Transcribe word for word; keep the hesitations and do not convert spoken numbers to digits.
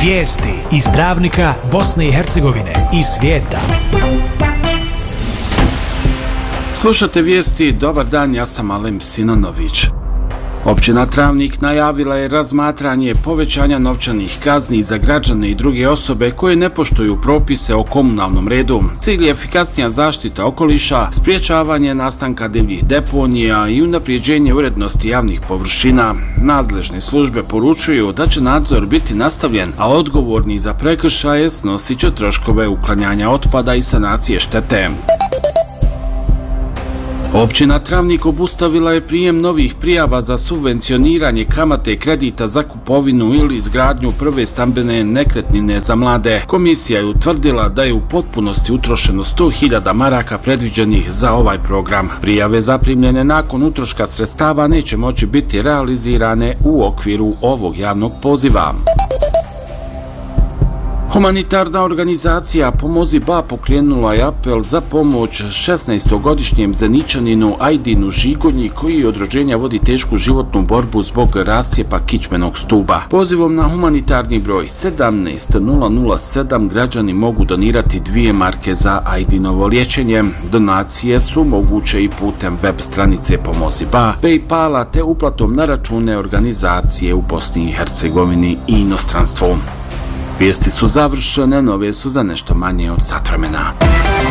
Vijesti iz Travnika, Bosne i Hercegovine i svijeta. Slušate vijesti, dobar dan, ja sam Alem Sinonović. Općina Travnik najavila je razmatranje povećanja novčanih kazni za građane i druge osobe koje ne poštuju propise o komunalnom redu. Cilj je efikasnija zaštita okoliša, sprječavanje nastanka divljih deponija i unapređenje urednosti javnih površina. Nadležne službe poručuju da će nadzor biti nastavljen, a odgovorni za prekršaje snosit će troškove uklanjanja otpada i sanacije štete. Općina Travnik obustavila je prijem novih prijava za subvencioniranje kamate kredita za kupovinu ili izgradnju prve stambene nekretnine za mlade. Komisija je utvrdila da je u potpunosti utrošeno sto hiljada maraka predviđenih za ovaj program. Prijave zaprimljene nakon utroška sredstava neće moći biti realizirane u okviru ovog javnog poziva. Humanitarna organizacija Pomozi Ba pokrenula je apel za pomoć šesnaestogodišnjem Zeničaninu Ajdinu Žigonji koji od rođenja vodi tešku životnu borbu zbog rascijepa kičmenog stuba. Pozivom na humanitarni broj sedamnaest nula nula sedam građani mogu donirati dvije marke za Ajdinovo liječenje. Donacije su moguće i putem web stranice Pomozi Ba, PayPala te uplatom na račune organizacije u Bosni i Hercegovini i inostranstvu. Vijesti su završene, nove su za nešto manje od sat vremena.